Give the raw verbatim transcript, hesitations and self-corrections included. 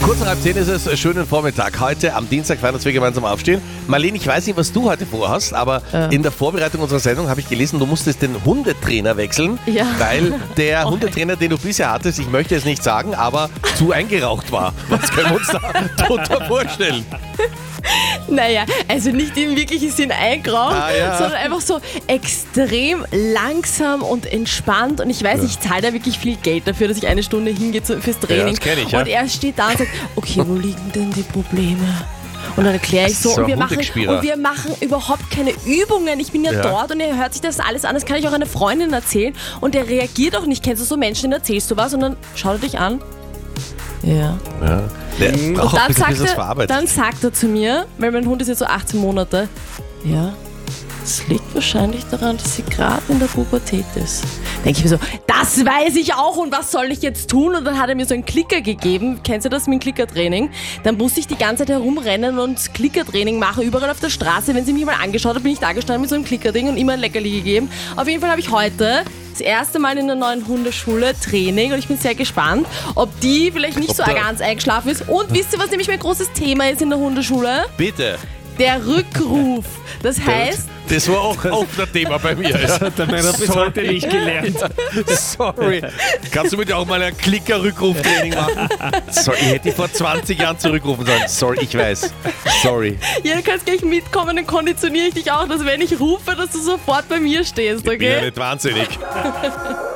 Kurz nach halb zehn ist es, schönen Vormittag. Heute am Dienstag feiern wir gemeinsam aufstehen. Marlene, ich weiß nicht, was du heute vorhast, aber ja. in der Vorbereitung unserer Sendung habe ich gelesen, du musstest den Hundetrainer wechseln, ja. weil der oh. Hundetrainer, den du bisher hattest, ich möchte es nicht sagen, aber zu eingeraucht war. Was können wir uns da drunter vorstellen? Naja, also nicht im wirklichen Sinn eingeraucht, ah, ja. sondern einfach so extrem langsam und entspannt. Und ich weiß, ja. ich zahle da wirklich viel Geld dafür, dass ich eine Stunde hingehe fürs Training. Ja, das kenn ich, ja. Und er steht da und sagt, okay, wo liegen denn die Probleme? Und dann erkläre ich so, so und, wir machen, und wir machen überhaupt keine Übungen. Ich bin ja, ja dort und er hört sich das alles an. Das kann ich auch einer Freundin erzählen. Und er reagiert auch nicht. Kennst du so Menschen, denen erzählst du was und dann schaut er dich an. Ja. ja. Der braucht und dann, ein bisschen, sagt bis das er, verarbeitet. dann sagt er zu mir, weil mein Hund ist jetzt so achtzehn Monate, ja, es liegt wahrscheinlich daran, dass sie gerade in der Pubertät ist. Denke ich mir so, das weiß ich auch und was soll ich jetzt tun? Und dann hat er mir so einen Klicker gegeben. Kennst du das mit dem Klickertraining? Dann musste ich die ganze Zeit herumrennen und Klickertraining machen, überall auf der Straße. Wenn sie mich mal angeschaut hat, bin ich da gestanden mit so einem Klickerding und immer ein Leckerli gegeben. Auf jeden Fall habe ich heute das erste Mal in der neuen Hundeschule Training und ich bin sehr gespannt, ob die vielleicht nicht ob so ganz eingeschlafen ist. Und wisst ihr, was nämlich mein großes Thema ist in der Hundeschule? Bitte. Der Rückruf. Das heißt... Das war auch, auch ein Thema bei mir. Das hat der Männer bis heute nicht gelernt. Sorry. Kannst du mit dir auch mal ein Klicker-Rückruftraining machen? Sorry, ich hätte dich vor zwanzig Jahren zurückrufen sollen. Sorry, ich weiß. Sorry. Ja, du kannst gleich mitkommen, dann konditioniere ich dich auch, dass wenn ich rufe, dass du sofort bei mir stehst, okay? Ich bin ja nicht wahnsinnig.